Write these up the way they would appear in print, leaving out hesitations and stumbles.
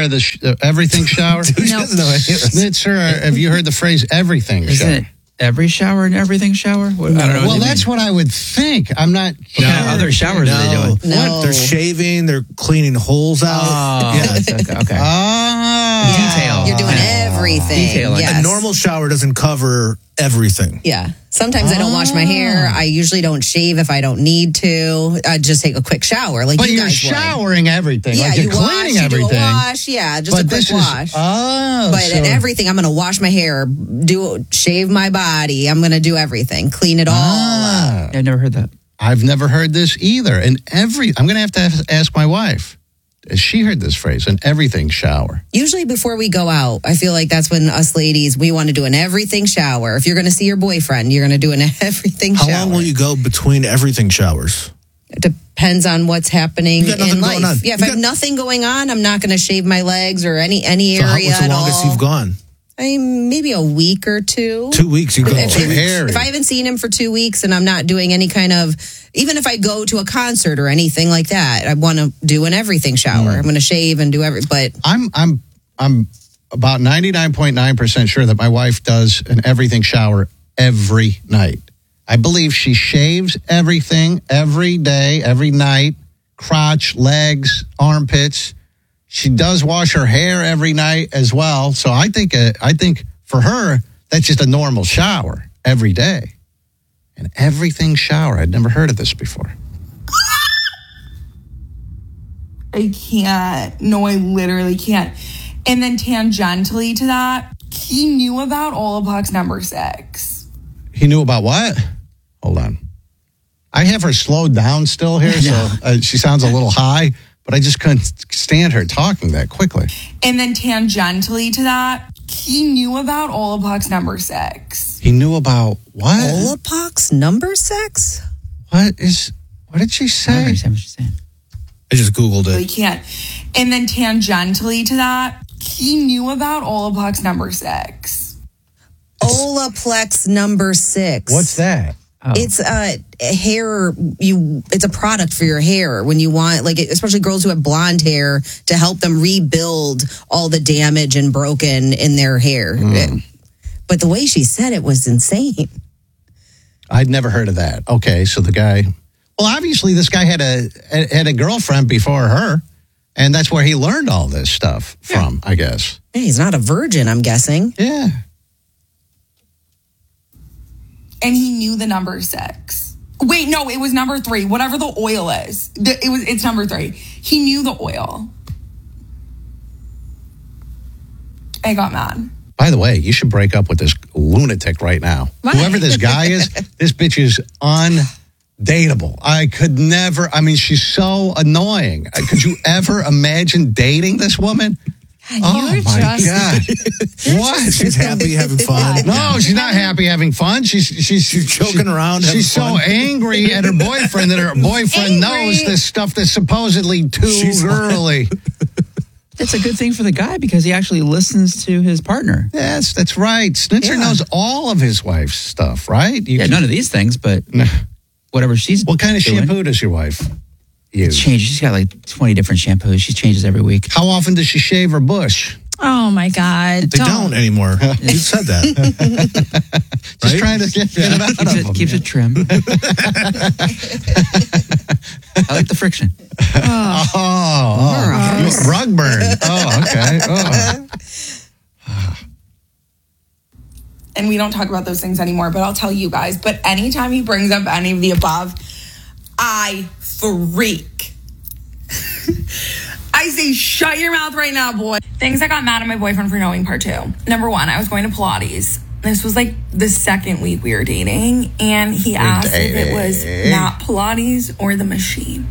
aware of the everything shower? Dude, she doesn't know any of this. Snitzer, have you heard the phrase everything Isn't shower? it every shower and everything shower? What, I don't know. Well, what you that's mean. what I would think. I'm not sure. What kind of other showers are they doing? What? They're shaving. They're cleaning holes out. Oh, yeah. that's okay. Ah. Detail. You're doing everything. Detail, like yes. A normal shower doesn't cover everything. Yeah. Sometimes I don't wash my hair. I usually don't shave if I don't need to. I just take a quick shower, like But you you're guys would. showering everything. Yeah, like you're you wash, cleaning you everything. do a wash. Yeah, just a quick wash. But so in everything, I'm going to wash my hair, shave my body. I'm going to do everything, clean it all up. I've never heard that. I've never heard this either. And I'm going to have to ask my wife. Has she heard this phrase? An everything shower. Usually before we go out, I feel like that's when us ladies, we want to do an everything shower. If you're going to see your boyfriend, you're going to do an everything How shower. long will you go between everything showers? It depends on what's happening You got nothing in life. going on. Yeah, if You I have got- nothing going on, I'm not going to shave my legs or any So area what's the at longest all. you've gone? Maybe a week or two. 2 weeks. You go. If I haven't seen him for 2 weeks and I'm not doing any kind of, even if I go to a concert or anything like that, I want to do an everything shower. I'm going to shave and do but I'm about 99.9% sure that my wife does an everything shower every night. I believe she shaves everything every day, every night, crotch, legs, armpits. She does wash her hair every night as well. So I think for her, that's just a normal shower every day. An everything shower. I'd never heard of this before. I can't. No, I literally can't. And then tangentially to that, he knew about Olaplex number 6. He knew about what? Hold on. I have her slowed down still here, so she sounds a little high, but I just couldn't stand her talking that quickly. And then tangentially to that, he knew about Olaplex number 6. He knew about what? Olaplex number 6? What did she I don't say? understand what she's saying. I just Googled He it. can't. And then tangentially to that, he knew about Olaplex number 6. Olaplex number 6. What's that? Oh. It's it's a product for your hair when you want, like, especially girls who have blonde hair, to help them rebuild all the damage and broken in their hair. But the way she said it was insane. I'd never heard of that. Okay, so the guy. Well, obviously, this guy had a girlfriend before her, and that's where he learned all this stuff from. I guess. Hey, he's not a virgin, I'm guessing. Yeah. And he knew the number 6. Wait, no, it was number 3. Whatever the oil is. It's number 3. He knew the oil. I got mad. By the way, you should break up with this lunatic right now. Why? Whoever this guy is, this bitch is undateable. I could never. I mean, she's so annoying. Could you ever imagine dating this woman? Oh my God! What? She's happy, having fun. No, she's not happy having fun. She's joking around, having She's fun. so angry at her boyfriend that her boyfriend knows this stuff that's supposedly too girly. That's a good thing for the guy because he actually listens to his partner. Yes, that's right. Snitzer knows all of his wife's stuff, right? None of these things, but whatever she's What kind of doing, shampoo does your wife use? changes. She's got like 20 different shampoos. She changes every week. How often does she shave her bush? Oh my God. They don't anymore. You said that. Just Right? trying to get it out of them. Keeps it trim. I like the friction. Rug burn. Oh, okay. Oh. And we don't talk about those things anymore, but I'll tell you guys. But anytime he brings up any of the above, I freak. I say, shut your mouth right now, boy. Things I got mad at my boyfriend for knowing, part 2. Number 1, I was going to Pilates. This was like the second week we were dating. And he asked if it was not Pilates or the machine.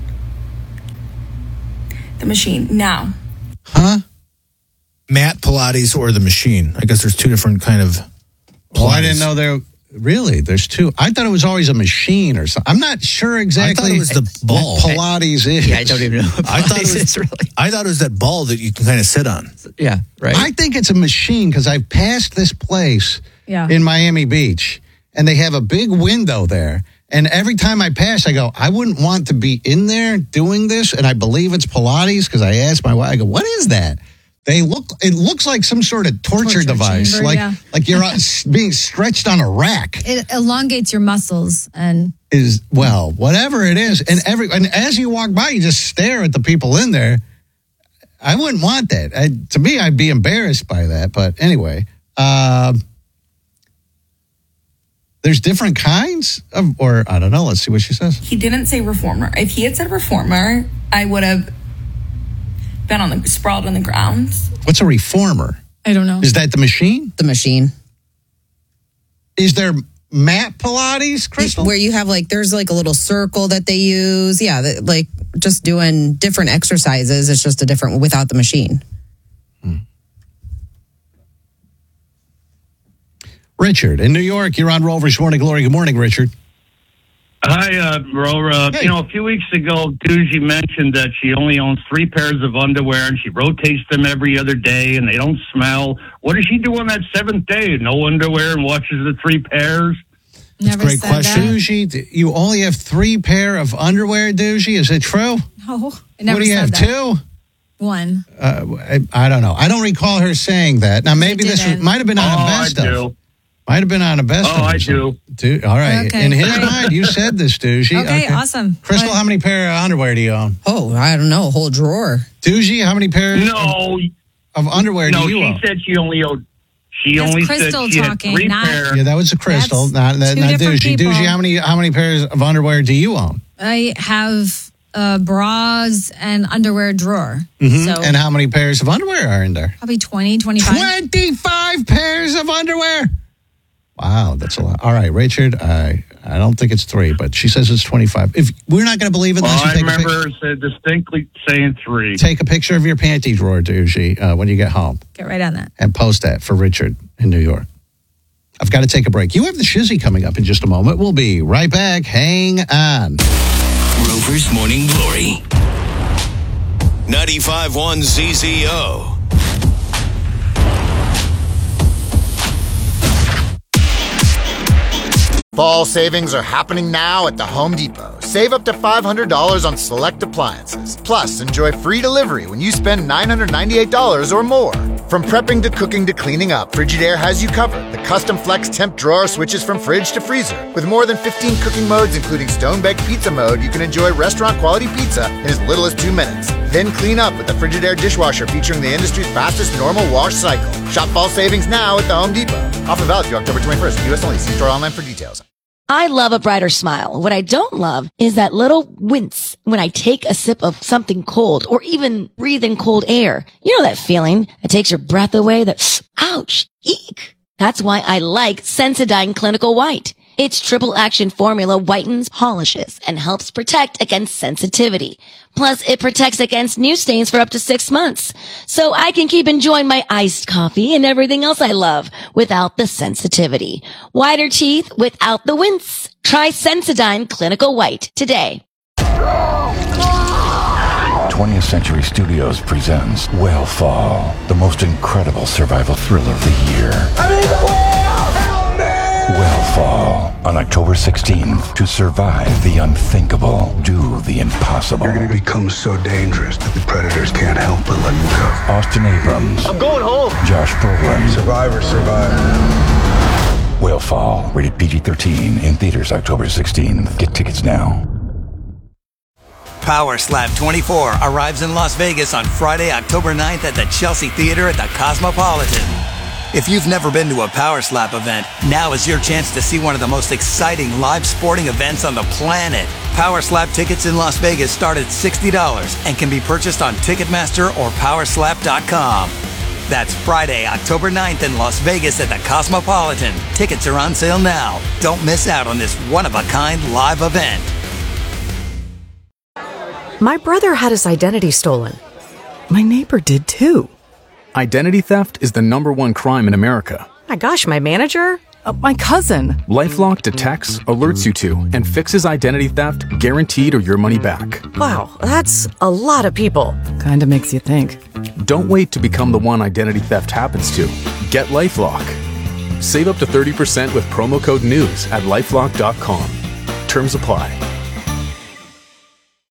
The machine. Now. Huh? Mat Pilates or the machine. I guess there's 2 different kind of Pilates. Well, I didn't know there. Really? There's 2. I thought it was always a machine or something. I'm not sure exactly. I thought it was the ball. what Pilates is. Yeah, I don't even know what I thought it Pilates was is really. I thought it was that ball that you can kind of sit on. Yeah, right. I think it's a machine because I've passed this place in Miami Beach, and they have a big window there. And every time I pass, I go, I wouldn't want to be in there doing this. And I believe it's Pilates because I asked my wife, I go, what is that? It looks like some sort of torture device, chamber, like you're being stretched on a rack. It elongates your muscles and whatever it is, and as you walk by, you just stare at the people in there. I wouldn't want that. To me, I'd be embarrassed by that. But anyway, there's different kinds or I don't know. Let's see what she says. He didn't say reformer. If he had said reformer, I would have been sprawled on the ground. What's a reformer? I don't know. Is that the machine? The machine. Is there mat Pilates, Crystal? Where you have there's a little circle that they use. Yeah, just doing different exercises. It's just a different without the machine. Richard in New York, you're on Rover's Morning Glory. Good morning, Richard. Hi, Rover. Hey. A few weeks ago, Doogie mentioned that she only owns 3 pairs of underwear and she rotates them every other day and they don't smell. What does she do on that 7th day? No underwear and washes the 3 pairs? Never Great said question. that. Doogie, you only have 3 pair of underwear, Doogie? Is it true? No, I never What do you said have, that. 2? 1. I don't know. I don't recall her saying that. Now, maybe this didn't. might have been on a best I of. do. Might have been on a best of. I or something. All right. Okay. In his Great. mind, you said this, Doogie. Okay, awesome. Crystal, What? how many pair of underwear do you own? Oh, I don't know, a whole drawer. Doogie, how many pairs No, of underwear do you she own? said she only owed. She That's only Crystal said she talking, had 3 not- pairs. Yeah, that was a Crystal, not That's two different Doogie. people. Doogie, how many pairs of underwear do you own? I have bras and underwear drawer. Mhm. So And how many pairs of underwear are in there? probably 20, 25. 25 pairs of underwear. Wow, that's a lot. All right, Richard, I don't think it's 3, but she says it's 25. If we're not going to believe it, unless you I take remember her said distinctly saying 3. take a picture of your panty drawer, Doogie, when you get home, Get right on that. and post that for Richard in New York. I've got to take a break. You have the Shizzy coming up in just a moment. We'll be right back. Hang on. Rover's Morning Glory. 95.1 ZZO. Fall savings are happening now at the Home Depot. Save up to $500 on select appliances. Plus, enjoy free delivery when you spend $998 or more. From prepping to cooking to cleaning up, Frigidaire has you covered. The custom flex temp drawer switches from fridge to freezer. With more than 15 cooking modes, including stone-baked pizza mode, you can enjoy restaurant-quality pizza in as little as 2 minutes. Then clean up with the Frigidaire dishwasher featuring the industry's fastest normal wash cycle. Shop fall savings now at the Home Depot. Offer valid through October 21st. U.S. only. See store online for details. I love a brighter smile. What I don't love is that little wince when I take a sip of something cold or even breathe in cold air. You know that feeling that takes your breath away, that ouch, eek. That's why I like Sensodyne Clinical White. Its triple action formula whitens, polishes, and helps protect against sensitivity. Plus, it protects against new stains for up to 6 months. So I can keep enjoying my iced coffee and everything else I love without the sensitivity. Whiter teeth without the wince. Try Sensodyne Clinical White today. 20th Century Studios presents Whale Fall, the most incredible survival thriller of the year. Whale Fall, on October 16th. To survive the unthinkable, do the impossible. You're going to become so dangerous that the predators can't help but let you go. Austin Abrams. I'm going home. Josh Brolin. Survivor, survive. Whale Fall, rated PG-13, in theaters October 16th. Get tickets now. Power Slap 24 arrives in Las Vegas on Friday, October 9th at the Chelsea Theater at the Cosmopolitan. If you've never been to a Power Slap event, now is your chance to see one of the most exciting live sporting events on the planet. Power Slap tickets in Las Vegas start at $60 and can be purchased on Ticketmaster or Powerslap.com. That's Friday, October 9th in Las Vegas at the Cosmopolitan. Tickets are on sale now. Don't miss out on this one-of-a-kind live event. My brother had his identity stolen. My neighbor did too. Identity theft is the #1 crime in America. My gosh, my manager? My cousin. LifeLock detects, alerts you to, and fixes identity theft guaranteed or your money back. Wow, that's a lot of people. Kinda makes you think. Don't wait to become the one identity theft happens to. Get LifeLock. Save up to 30% with promo code NEWS at LifeLock.com. Terms apply. Having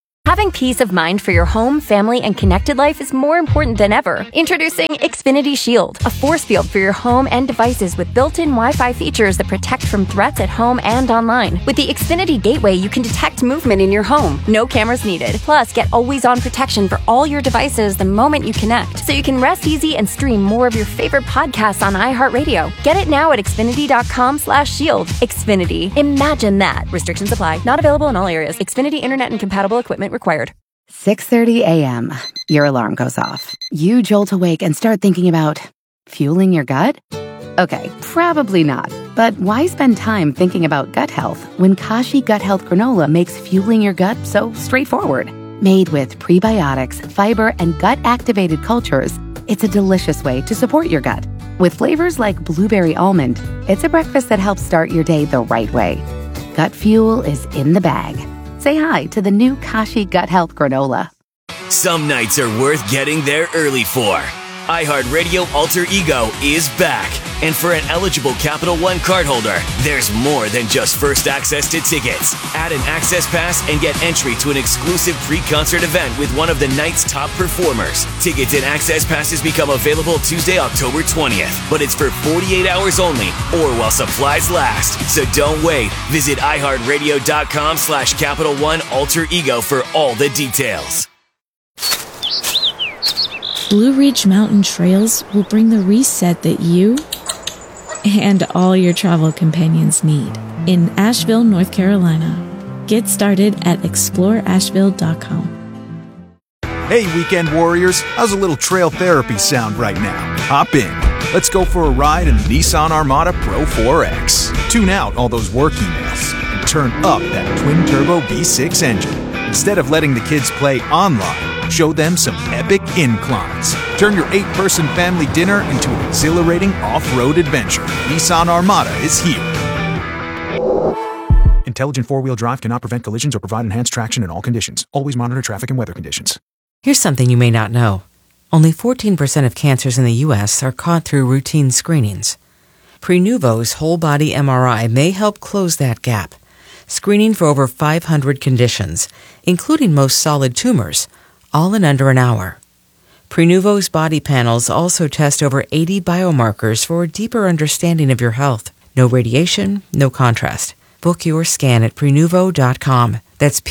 Choosing peace of mind for your home, family, and connected life is more important than ever. Introducing Xfinity Shield, a force field for your home and devices with built-in Wi-Fi features that protect from threats at home and online. With the Xfinity Gateway, you can detect movement in your home. No cameras needed. Plus, get always-on protection for all your devices the moment you connect, so you can rest easy and stream more of your favorite podcasts on iHeartRadio. Get it now at Xfinity.com/shield. Xfinity. Imagine that. Restrictions apply. Not available in all areas. Xfinity Internet and compatible equipment required. 6:30 a.m. Your alarm goes off. You jolt awake and start thinking about fueling your gut? Okay, probably not. But why spend time thinking about gut health when Kashi Gut Health Granola makes fueling your gut so straightforward? Made with prebiotics, fiber, and gut-activated cultures, it's a delicious way to support your gut. With flavors like blueberry almond, it's a breakfast that helps start your day the right way. Gut fuel is in the bag. Say hi to the new Kashi Gut Health Granola. Some nights are worth getting there early for. iHeartRadio Alter Ego is back. And for an eligible Capital One cardholder, there's more than just first access to tickets. Add an access pass and get entry to an exclusive pre-concert event with one of the night's top performers. Tickets and access passes become available Tuesday, October 20th. But it's for 48 hours only or while supplies last. So don't wait. Visit iHeartRadio.com/Capital One Alter Ego for all the details. Blue Ridge Mountain Trails will bring the reset that you and all your travel companions need in Asheville, North Carolina. Get started at exploreasheville.com. Hey, weekend warriors, how's a little trail therapy sound right now? Hop in. Let's go for a ride in the Nissan Armada Pro 4X. Tune out all those work emails and turn up that twin-turbo V6 engine. Instead of letting the kids play online, show them some epic inclines. Turn your 8-person family dinner into an exhilarating off-road adventure. Nissan Armada is here. Intelligent four-wheel drive cannot prevent collisions or provide enhanced traction in all conditions. Always monitor traffic and weather conditions. Here's something you may not know. Only 14% of cancers in the U.S. are caught through routine screenings. Prenuvo's whole-body MRI may help close that gap, screening for over 500 conditions, including most solid tumors, all in under an hour. Prenuvo's body panels also test over 80 biomarkers for a deeper understanding of your health. No radiation, no contrast. Book your scan at Prenuvo.com. That's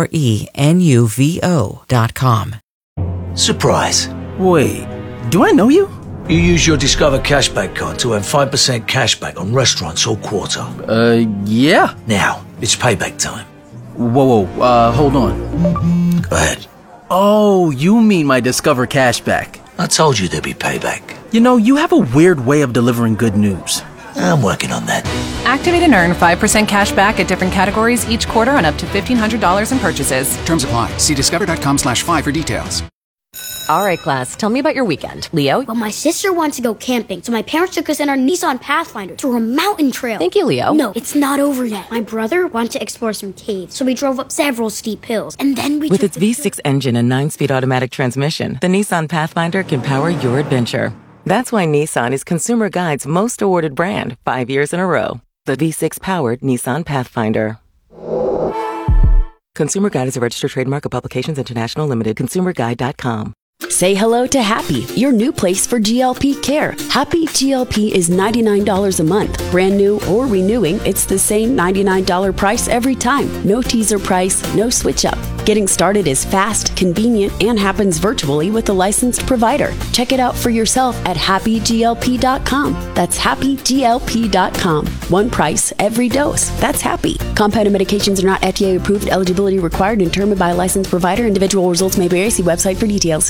Prenuvo.com. Surprise. Wait, do I know you? You use your Discover Cashback card to earn 5% cashback on restaurants all quarter. Yeah. Now, it's payback time. Whoa, hold on. Go ahead. Oh, you mean my Discover Cashback. I told you there'd be payback. You know, you have a weird way of delivering good news. I'm working on that. Activate and earn 5% cash back at different categories each quarter on up to $1,500 in purchases. Terms apply. See discover.com/5 for details. All right, class, tell me about your weekend. Leo? Well, my sister wants to go camping, so my parents took us in our Nissan Pathfinder to a mountain trail. Thank you, Leo. No, it's not over yet. My brother wanted to explore some caves, so we drove up several steep hills, and then we With its V6 engine and 9-speed automatic transmission, the Nissan Pathfinder can power your adventure. That's why Nissan is Consumer Guide's most awarded brand 5 years in a row. The V6-powered Nissan Pathfinder. Consumer Guide is a registered trademark of Publications International Limited. ConsumerGuide.com. Say hello to Happy, your new place for GLP care. Happy GLP is $99 a month. Brand new or renewing, it's the same $99 price every time. No teaser price, no switch up. Getting started is fast, convenient, and happens virtually with a licensed provider. Check it out for yourself at happyglp.com. That's happyglp.com. One price, every dose. That's Happy. Compounded medications are not FDA approved. Eligibility required and determined by a licensed provider. Individual results may vary. See website for details.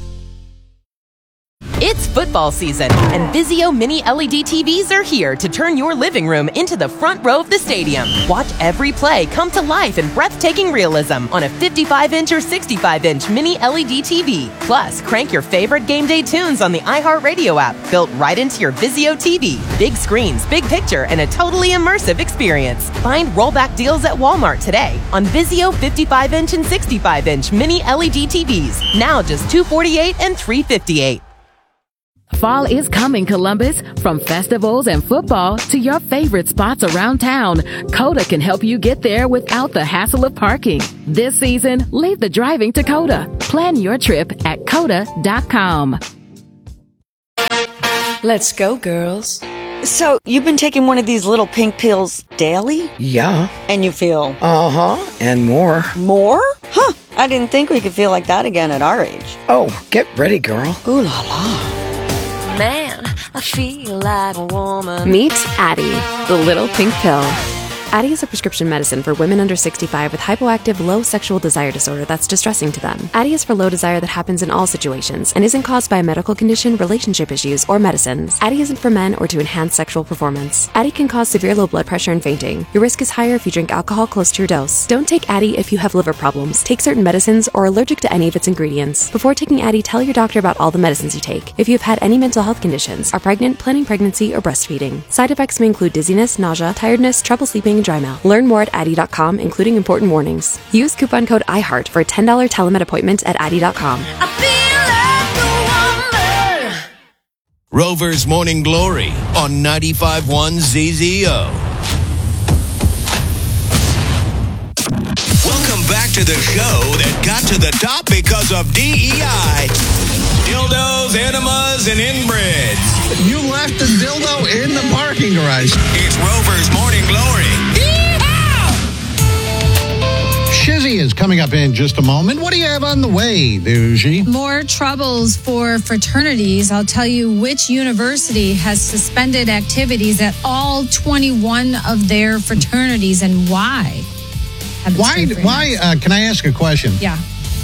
It's football season, and Vizio Mini LED TVs are here to turn your living room into the front row of the stadium. Watch every play come to life in breathtaking realism on a 55-inch or 65-inch Mini LED TV. Plus, crank your favorite game day tunes on the iHeartRadio app, built right into your Vizio TV. Big screens, big picture, and a totally immersive experience. Find rollback deals at Walmart today on Vizio 55-inch and 65-inch Mini LED TVs. Now just $248 and $358. Fall is coming, Columbus. From festivals and football to your favorite spots around town, Coda can help you get there without the hassle of parking. This season, leave the driving to Coda. Plan your trip at Coda.com. Let's go, girls. So, you've been taking one of these little pink pills daily? Yeah. And you feel? And more. More? Huh. I didn't think we could feel like that again at our age. Oh, get ready, girl. Ooh la la. Man, I feel like a woman. Meet Addie, the little pink pill. Addie is a prescription medicine for women under 65 with hypoactive low sexual desire disorder that's distressing to them. Addie is for low desire that happens in all situations and isn't caused by a medical condition, relationship issues, or medicines. Addie isn't for men or to enhance sexual performance. Addie can cause severe low blood pressure and fainting. Your risk is higher if you drink alcohol close to your dose. Don't take Addie if you have liver problems, take certain medicines, or are allergic to any of its ingredients. Before taking Addie, tell your doctor about all the medicines you take. If you have had any mental health conditions, are pregnant, planning pregnancy, or breastfeeding. Side effects may include dizziness, nausea, tiredness, trouble sleeping, and dry mouth. Learn more at Addie.com, including important warnings. Use coupon code IHEART for a $10 telemed appointment at Addie.com. Rover's Morning Glory on 95.1 ZZO. Welcome back to the show that got to the top because of DEI. Dildos, enemas, and inbreds. You left the dildo in the parking garage. It's Rover's Morning Glory. Shizzy is coming up in just a moment. What do you have on the way, Doogie? More troubles for fraternities. I'll tell you which university has suspended activities at all 21 of their fraternities and why. Why? Can I ask a question? Yeah.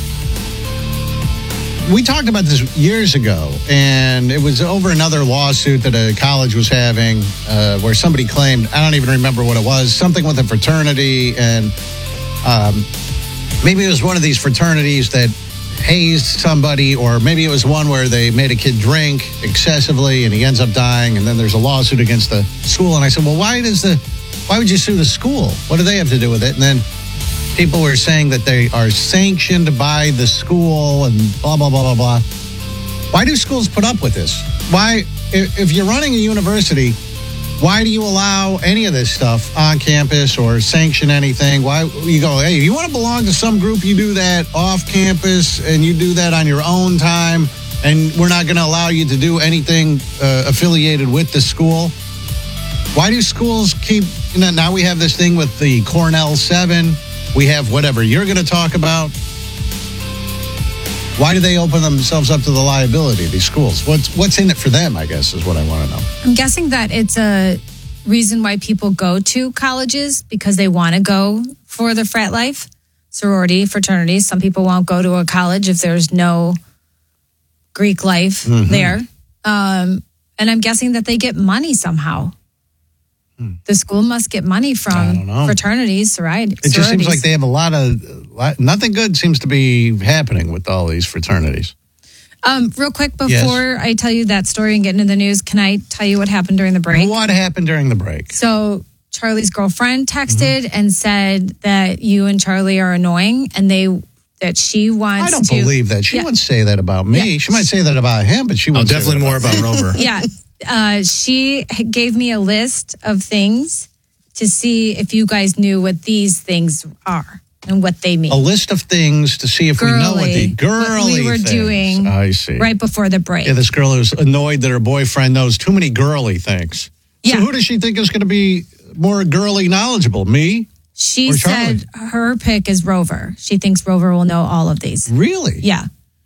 We talked about this years ago, and it was over another lawsuit that a college was having where somebody claimed, I don't even remember what it was, something with a fraternity, and maybe it was one of these fraternities that hazed somebody, or maybe it was one where they made a kid drink excessively and he ends up dying, and then there's a lawsuit against the school. And I said, well, why would you sue the school? What do they have to do with it? And then people were saying that they are sanctioned by the school and blah, blah, blah, blah, blah. Why do schools put up with this? Why, if you're running a university, why do you allow any of this stuff on campus or sanction anything? Why you go, hey, if you want to belong to some group, you do that off campus and you do that on your own time, and we're not going to allow you to do anything affiliated with the school? Why do schools keep, now we have this thing with the Cornell 7. We have whatever you're going to talk about. Why do they open themselves up to the liability, these schools? What's in it for them, I guess, is what I want to know. I'm guessing that it's a reason why people go to colleges, because they want to go for the frat life, sorority, fraternities. Some people won't go to a college if there's no Greek life there. And I'm guessing that they get money somehow. The school must get money from fraternities, sororities. It just seems like they have a lot of, nothing good seems to be happening with all these fraternities. Real quick, before I tell you that story and get into the news, can I tell you what happened during the break? What happened during the break? So Charlie's girlfriend texted and said that you and Charlie are annoying, and that she wants to... I don't believe that. She wouldn't say that about me. Yeah. She might say that about him, but she wouldn't definitely more about Rover. Yeah. She gave me a list of things to see if you guys knew what these things are and what they mean. A list of things to see if we know what the girly we were things. doing. I see. Right before the break. Yeah, this girl is annoyed that her boyfriend knows too many girly things. Yeah. So who does she think is going to be more girly knowledgeable? Me? She said her pick is Rover. She thinks Rover will know all of these. Really? Yeah.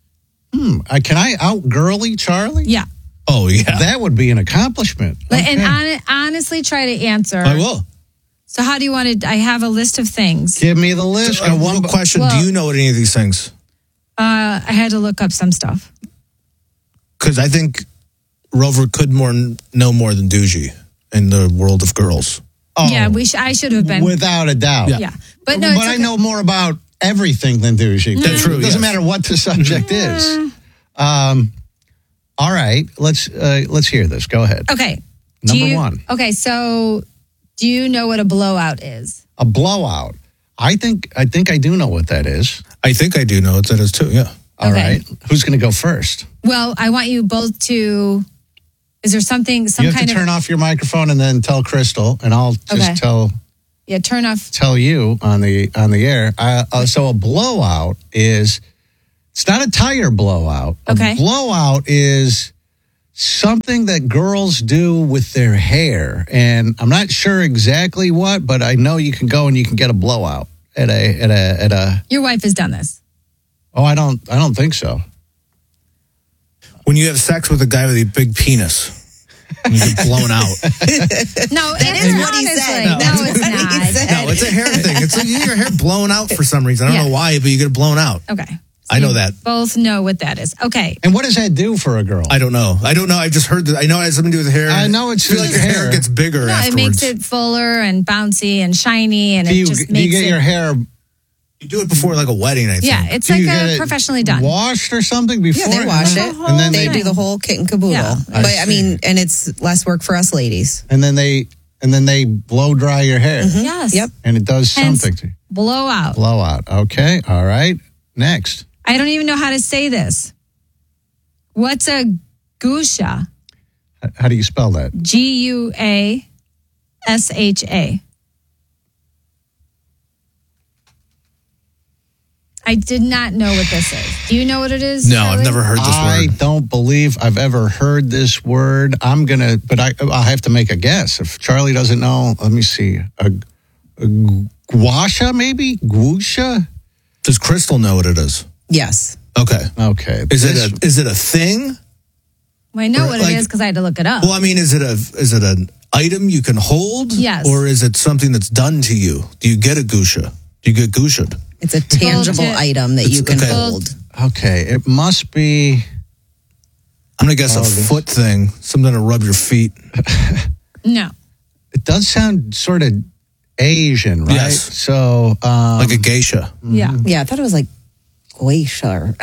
Can I out girly Charlie? Yeah. Oh, yeah. That would be an accomplishment. Okay. And honestly, try to answer. I will. So how do you want to... I have a list of things. Give me the list. One question. Do you know any of these things? I had to look up some stuff. Because I think Rover could know more than Doogie in the world of girls. Oh, yeah, I should have been. Without a doubt. Yeah. But no, I know more about everything than Doogie. That's true. It doesn't matter what the subject is. All right, let's hear this. Go ahead. Okay. Number one. Okay, so do you know what a blowout is? A blowout. I think I do know what that is. I think I do know what that is too. Yeah. All right. Who's going to go first? Well, I want you both to Is there something, some You have kind to of... turn off your microphone and then tell Crystal, and I'll just turn off. tell you on the air. So a blowout is, it's not a tire blowout. Okay. A blowout is something that girls do with their hair, and I'm not sure exactly what, but I know you can go and you can get a blowout at a. Your wife has done this. Oh, I don't think so. When you have sex with a guy with a big penis. You get blown out. No, That is what he said. No, That's it's what he not. said. No, it's a hair thing. It's like you get your hair blown out for some reason. I don't know why, but you get it blown out. Okay. I know that. Both know what that is. Okay. And what does that do for a girl? I don't know. I just heard that. I know it has something to do with hair. I know it's I feel like your hair gets bigger No, afterwards. it makes it fuller and bouncy and shiny, and Do it you, just do makes you get it. your hair You do it before like a wedding, I think. Yeah, it's Do like you get it professionally done. washed or something before? Yeah, they wash it. And then they do the whole kit and caboodle. Yeah. But I mean, and it's less work for us ladies. And then they blow dry your hair. Yes. Yep. And it does Hence, something to you. blowout. Blowout. Okay. All right. Next. I don't even know how to say this. What's a gusha? How do you spell that? Guasha. I did not know what this is. Do you know what it is? No, Charlie? I've never heard this I word. don't believe I've ever heard this word. I'll have to make a guess. If Charlie doesn't know, let me see. A guasha, maybe? Guasha? Does Crystal know what it is? Yes. Okay. Okay. Is it a thing? Well, I know Or, what like- it is because I had to look it up. Well, I mean, is it an item you can hold? Yes. Or is it something that's done to you? Do you get a gusha? Do you get gusha'd? It's a tangible Hold it. item that you can okay. hold. Okay. It must be. I'm going to guess a foot thing. Something to rub your feet. No. It does sound sort of Asian, right? Yes. So. Like a geisha. Yeah. Yeah, I thought it was like glacier.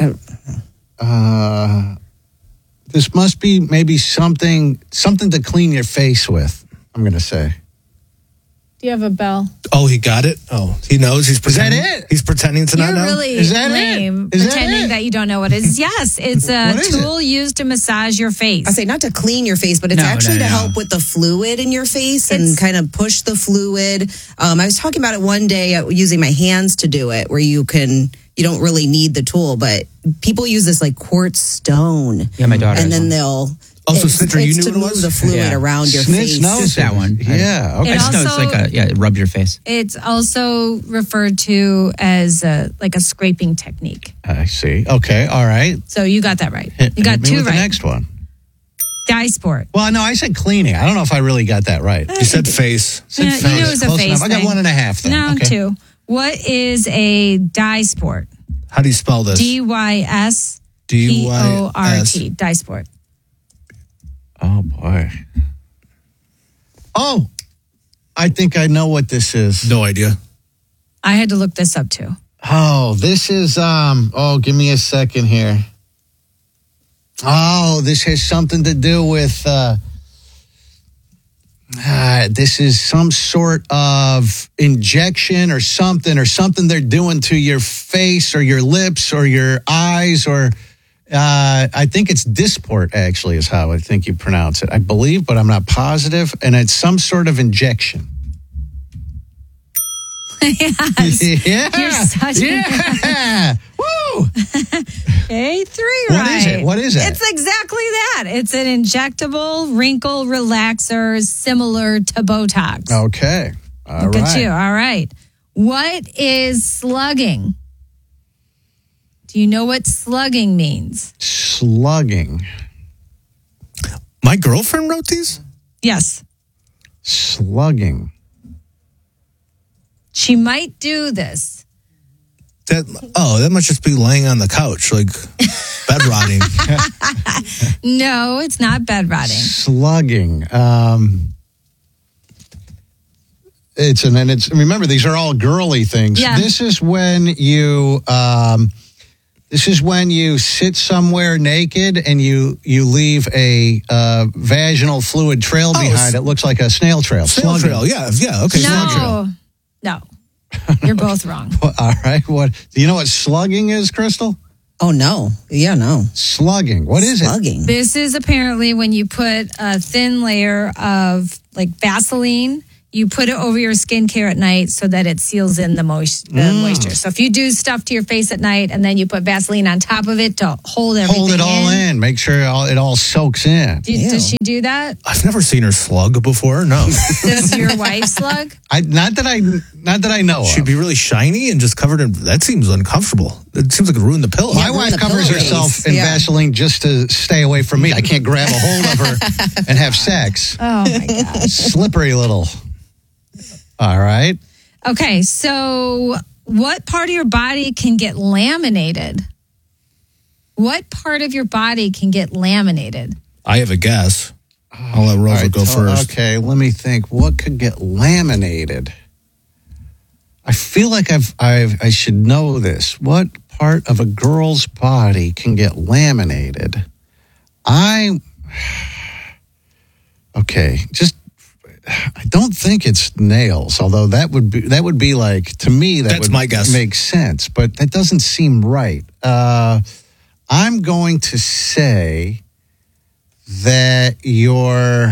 This must be maybe something to clean your face with, I'm going to say. Do you have a bell? Oh, he got it? Oh, he knows. He's pretending. Is that it? He's pretending to not You're know? really Is that lame it? Is that pretending it? that you don't know what it is. Yes, it's a What is it? tool used to massage your face. I say not to clean your face, but it's actually to help with the fluid in your face and kind of push the fluid. I was talking about it one day using my hands to do it, where you don't really need the tool, but people use this like quartz stone. Yeah, my daughter. And has then one. they'll. Oh, so it's Snitcher, you knew to what it move was? the fluid Yeah. around your Snitch face. knows Just that one. Yeah. Okay. I just know it's also- like it rubs your face. It's also referred to as like a scraping technique. I see. Okay. All right. So you got that right. Hit You got me two with right. the next one. Dye sport. Well, no, I said cleaning. I don't know if I really got that right. You said face. Said Yeah, face. you knew it was a Close face enough. I got thing. 1.5 then. No, Okay. 2. What is a dye sport? How do you spell this? DYSPORT. DYS. Dye sport. Oh, boy. Oh, I think I know what this is. No idea. I had to look this up too. Oh, this is, give me a second here. Oh, this has something to do with, this is some sort of injection or something they're doing to your face or your lips or your eyes or, I think it's Dysport actually is how I think you pronounce it. I believe, but I'm not positive. And it's some sort of injection. Yes. Yeah. You're such Yeah. Woo. Okay, 3 What right. is it? What is it? It's exactly that. It's an injectable wrinkle relaxer similar to Botox. Okay. All Look right. at you. All right. What is slugging? Do you know what slugging means? Slugging. My girlfriend wrote these? Yes. Slugging. She might do this. That must just be laying on the couch, like bed rotting. No, it's not bed rotting. Slugging. Remember, these are all girly things. Yeah. This is when you sit somewhere naked and you leave a vaginal fluid trail behind. It looks like a snail trail. Snail Slugging. trail, yeah, okay. Snail trail. No. You're both wrong. All right. What do you know what slugging is, Crystal? Oh, no. Yeah, no. Slugging. What is Slugging. This is apparently when you put a thin layer of like Vaseline. You put it over your skincare at night so that it seals in the moisture. So if you do stuff to your face at night and then you put Vaseline on top of it to hold everything Hold it all in. Make sure it all soaks in. Does she do that? I've never seen her slug before. No. Does your wife slug? Not that I know of. She'd be really shiny and just covered in. That seems uncomfortable. It seems like it ruined the pillow. My wife covers herself in Vaseline just to stay away from me. I can't grab a hold of her and have sex. Oh my gosh. Slippery little. All right. Okay, so what part of your body can get laminated? What part of your body can get laminated? I have a guess. I'll let Rover go first. Okay, let me think. What could get laminated? I feel like I should know this. What part of a girl's body can get laminated? I don't think it's nails, although that would be like, to me, That's my guess. Make sense, but that doesn't seem right. I'm going to say that I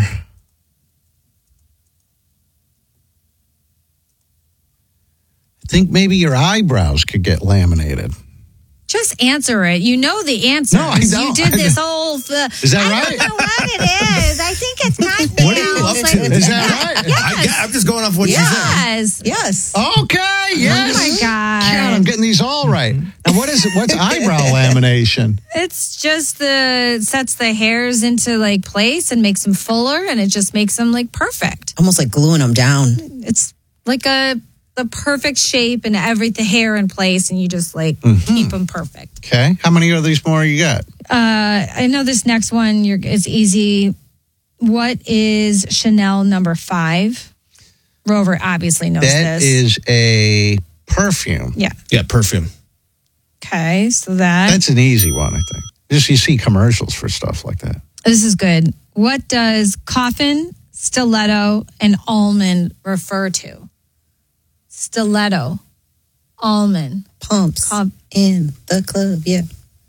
think maybe your eyebrows could get laminated. Just answer it. You know the answer. No, I don't. You did this whole... Is that right? I don't know what it is. I think it's not nails. What are you up to? Is that right? Yes. I'm just going off what you said. Yes. Okay, yes. Oh, my God. God, I'm getting these all right. Now, what's eyebrow lamination? It's just sets the hairs into like place and makes them fuller, and it just makes them like perfect. Almost like gluing them down. It's like the perfect shape and the hair in place, and you just like keep them perfect. Okay. How many of these more you got? I know this next one is easy. What is Chanel number 5? Rover obviously knows That this. is a perfume. Yeah. Yeah, perfume. Okay, so that's an easy one, I think. Just you see commercials for stuff like that. This is good. What does coffin, stiletto, and almond refer to? Stiletto, almond, pumps in the club. Yeah.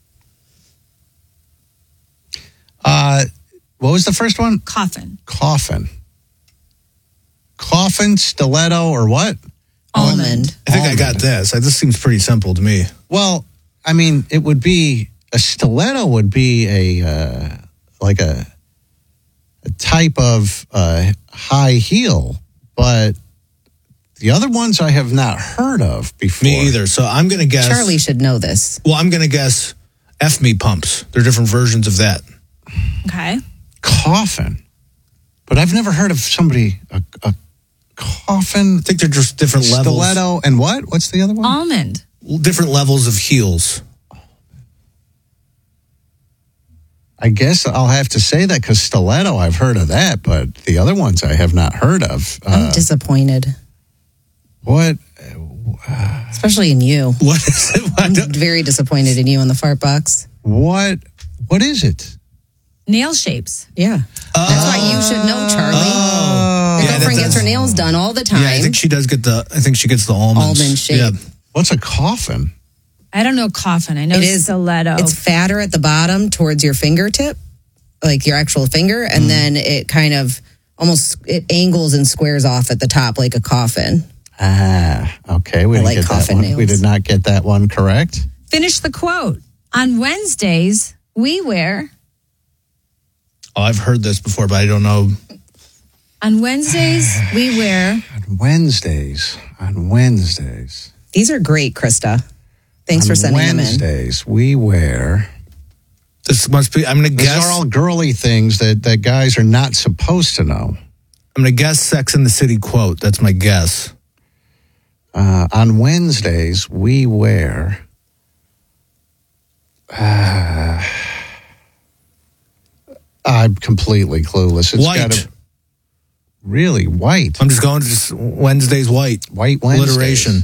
What was the first one? Coffin. Coffin, stiletto, or what? Almond. I think I got this. This seems pretty simple to me. Well, I mean, it would be a stiletto would be a type of high heel, but the other ones I have not heard of before. Me either. So I'm going to guess. Charlie should know this. Well, I'm going to guess F-me pumps. They're different versions of that. Okay. Coffin. But I've never heard of somebody, a coffin. I think they're just different levels. Stiletto and what? What's the other one? Almond. Different levels of heels. I guess I'll have to say that because stiletto, I've heard of that, but the other ones I have not heard of. I'm disappointed. What? Especially in you. What is it? I'm very disappointed in you in the fart box. What is it? Nail shapes. Yeah. That's why you should know, Charlie. Your girlfriend gets her nails done all the time. Yeah, I think she does get the almonds. Almond shape. Yeah. What's a coffin? I don't know coffin. I know It is stiletto. It's fatter at the bottom towards your fingertip, like your actual finger, and then it kind of it angles and squares off at the top like a coffin. Okay. We didn't get that one. nails. We did not get that one correct. Finish the quote. On Wednesdays, we wear... Oh, I've heard this before, but I don't know. On Wednesdays, we wear... On Wednesdays. These are great, Krista. Thanks for sending them in. Wednesdays, we wear... This must be, I'm going to guess. These are all girly things that guys are not supposed to know. I'm going to guess Sex and the City quote. That's my guess. On Wednesdays, we wear... I'm completely clueless. It's White. Really white. I'm just going to Wednesday's white. White Wednesdays. Alliteration.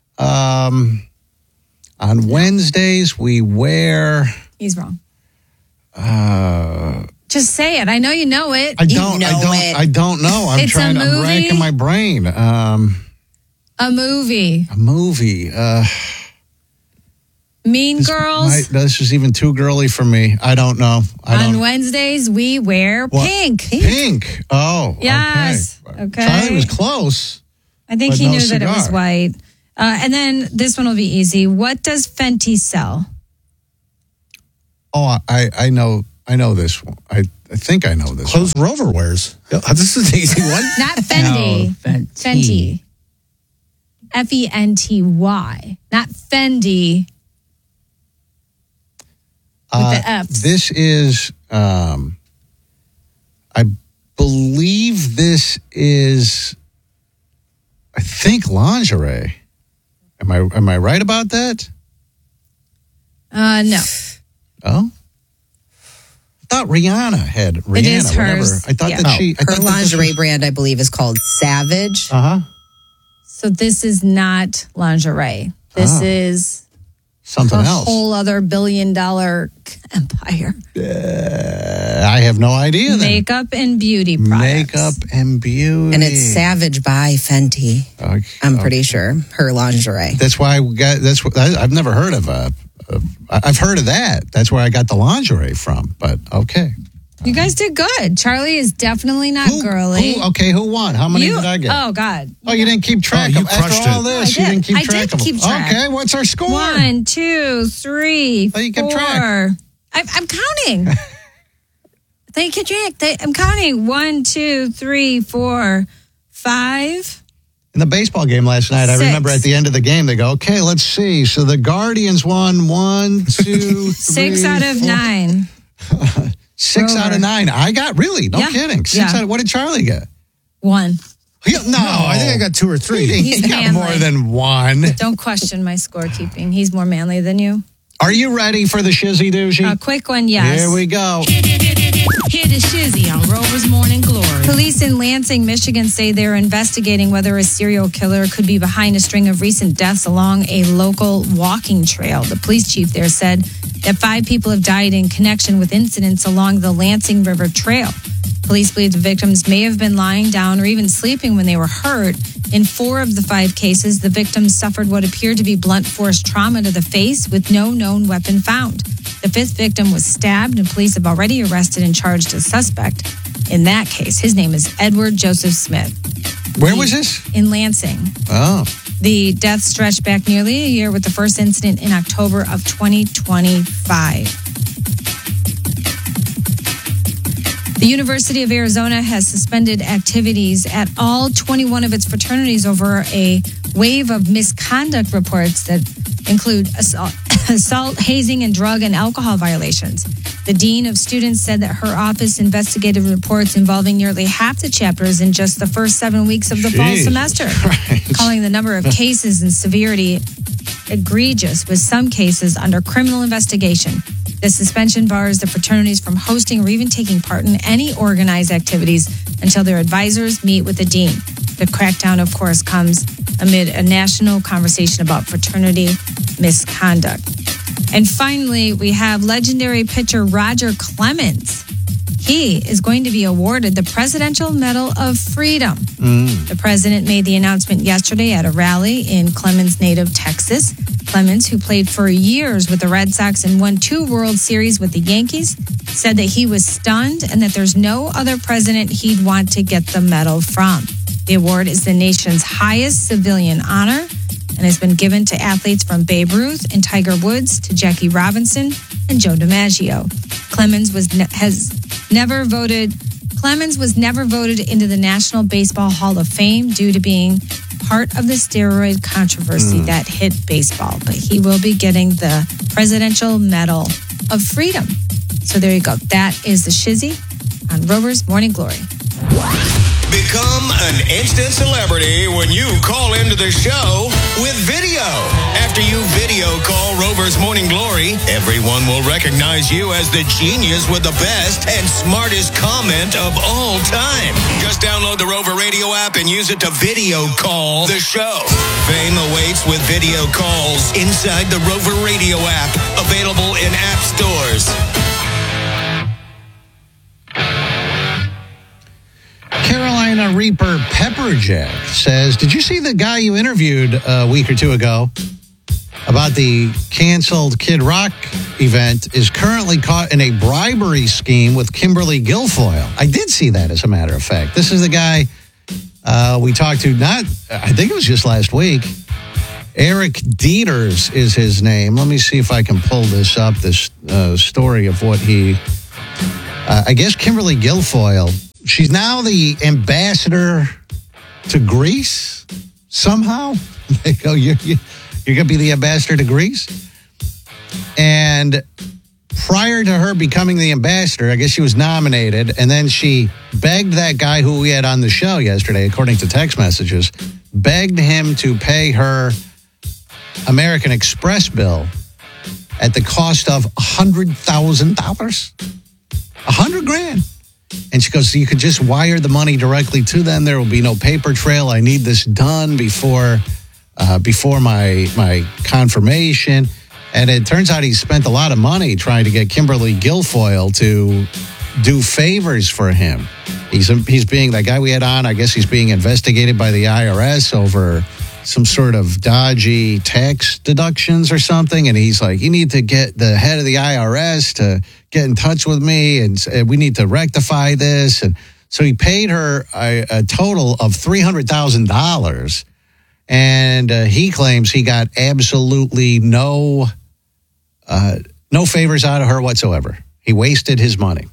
On Wednesdays, we wear... He's wrong. Just say it. I know you know it. I don't know. I'm racking my brain. A movie. A movie. Mean Girls. This is even too girly for me. I don't know. On Wednesdays, we wear pink. Pink. Oh, yes. Okay. Charlie was close. I think but he no knew that it was cigar. white. And then this one will be easy. What does Fenty sell? Oh, I know this one. I think I know this Clothes Rover wears. This is an easy one. Not Fendi. No, Fenty. Fenty. Fenty. Not Fendi. With the F's. This is, I believe this is, I think lingerie. Am I right about that? No. Oh, I thought Rihanna had Rihanna. It is whatever. hers. I thought Yeah. that she. I Her thought that this lingerie was- brand, I believe, is called Savage. So this is not lingerie. This is something a else. whole other $1 billion empire. I have no idea. Then. Makeup and beauty products. Makeup and beauty, And it's Savage by Fenty. I'm pretty sure. Her lingerie. That's why we got. That's what I've never heard of. I've heard of that. That's where I got the lingerie from. But okay. You guys did good. Charlie is definitely not girly. Who won? How many did I get? Oh, God. Oh, you didn't keep track you of crushed after all it. this. I You did. didn't keep I track did of keep track. Okay, what's our score? 1, 2, 3, Oh, you 4. kept track. I'm counting. They keep track. I'm counting. 1, 2, 3, 4, 5. In the baseball game last night, I 6. remember at the end of the game, they go, okay, let's see. So the Guardians won 1, 2, 3, 6 out of 9. 6 out of 9. I got really, no Yeah. kidding. 6 Yeah. out of, what did Charlie get? 1. No, I think I got 2 or 3. He's He got manly. more than 1. Don't question my scorekeeping. He's more manly than you. Are you ready for the shizzy doozy? A quick one, yes. Here we go. Hear the shizzy on Rover's Morning Glory. Police in Lansing, Michigan say they're investigating whether a serial killer could be behind a string of recent deaths along a local walking trail. The police chief there said that 5 people have died in connection with incidents along the Lansing River Trail. Police believe the victims may have been lying down or even sleeping when they were hurt. In 4 of the 5 cases, the victims suffered what appeared to be blunt force trauma to the face with no known weapon found. The 5th victim was stabbed, and police have already arrested and charged a suspect. In that case, his name is Edward Joseph Smith. Where was this? In Lansing. Oh. The death stretched back nearly a year with the first incident in October of 2025. The University of Arizona has suspended activities at all 21 of its fraternities over a wave of misconduct reports that include assault, hazing, and drug and alcohol violations. The dean of students said that her office investigated reports involving nearly half the chapters in just the first 7 weeks of the fall Jesus semester, calling the number of cases and severity egregious, with some cases under criminal investigation. The suspension bars the fraternities from hosting or even taking part in any organized activities until their advisors meet with the dean. The crackdown, of course, comes amid a national conversation about fraternity misconduct. And finally, we have legendary pitcher Roger Clemens. He is going to be awarded the Presidential Medal of Freedom. The president made the announcement yesterday at a rally in Clemens' native Texas. Clemens, who played for years with the Red Sox and won 2 World Series with the Yankees, said that he was stunned and that there's no other president he'd want to get the medal from. The award is the nation's highest civilian honor and has been given to athletes from Babe Ruth and Tiger Woods to Jackie Robinson and Joe DiMaggio. Clemens was never voted into the National Baseball Hall of Fame due to being part of the steroid controversy that hit baseball. But he will be getting the Presidential Medal of Freedom. So there you go. That is the shizzy on Rover's Morning Glory. Become an instant celebrity when you call into the show with video. After you video call Rover's Morning Glory, everyone will recognize you as the genius with the best and smartest comment of all time. Just download the Rover Radio app and use it to video call the show. Fame awaits with video calls inside the Rover Radio app, available in app stores. Carolina Reaper Pepperjack says, did you see the guy you interviewed a week or 2 ago? about the canceled Kid Rock event is currently caught in a bribery scheme with Kimberly Guilfoyle. I did see that, as a matter of fact. This is the guy we talked to, I think it was just last week. Eric Dieters is his name. Let me see if I can pull this up, this story of what he... I guess Kimberly Guilfoyle, she's now the ambassador to Greece somehow. They go, you're going to be the ambassador to Greece? And prior to her becoming the ambassador, I guess she was nominated, and then she begged that guy who we had on the show yesterday, according to text messages, begged him to pay her American Express bill at the cost of $100,000. $100,000. And she goes, so you could just wire the money directly to them. There will be no paper trail. I need this done before my confirmation. And it turns out he spent a lot of money trying to get Kimberly Guilfoyle to do favors for him. He's being, that guy we had on, I guess he's being investigated by the IRS over some sort of dodgy tax deductions or something. And he's like, you need to get the head of the IRS to get in touch with me, and we need to rectify this. And so he paid her a total of $300,000. And he claims he got absolutely no favors out of her whatsoever. He wasted his money.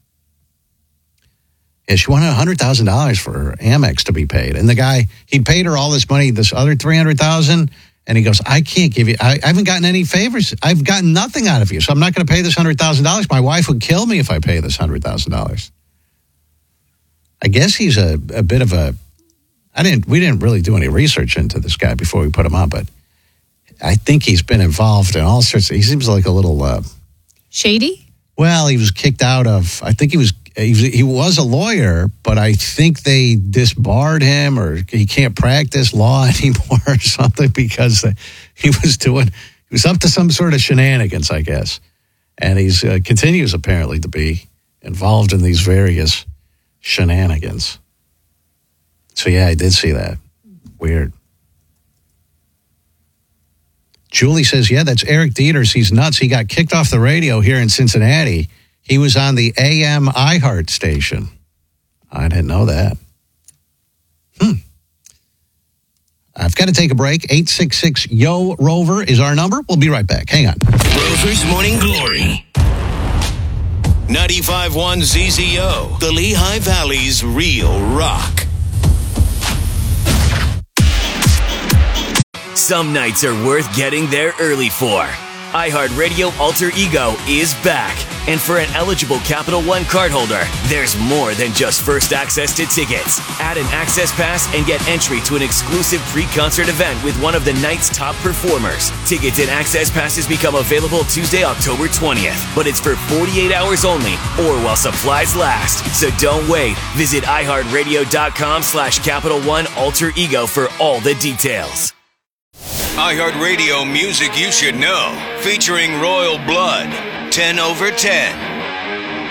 Yeah, she wanted $100,000 for her Amex to be paid. And the guy, he paid her all this money, this other $300,000. And he goes, I can't give you, I haven't gotten any favors. I've gotten nothing out of you. So I'm not going to pay this $100,000. My wife would kill me if I pay this $100,000. I guess he's a bit of a, we didn't really do any research into this guy before we put him on, but I think he's been involved in all sorts of, he seems like a little... shady? Well, he was kicked out of, I think he was a lawyer, but I think they disbarred him, or he can't practice law anymore or something, because he was up to some sort of shenanigans, I guess. And he's continues apparently to be involved in these various shenanigans. So yeah, I did see that. Weird. Julie says, yeah, that's Eric Dieters. He's nuts. He got kicked off the radio here in Cincinnati. He was on the AM iHeart station. I didn't know that. I've got to take a break. 866-YO-ROVER is our number. We'll be right back. Hang on. Rover's Morning Glory. 95.1 ZZO, the Lehigh Valley's real rock. Some nights are worth getting there early for. iHeartRadio Alter Ego is back. And for an eligible Capital One cardholder, there's more than just first access to tickets. Add an access pass and get entry to an exclusive pre-concert event with one of the night's top performers. Tickets and access passes become available Tuesday, October 20th. But it's for 48 hours only, or while supplies last. So don't wait. Visit iHeartRadio.com/Capital One Alter Ego for all the details. iHeartRadio music you should know, featuring Royal Blood, 10 over 10.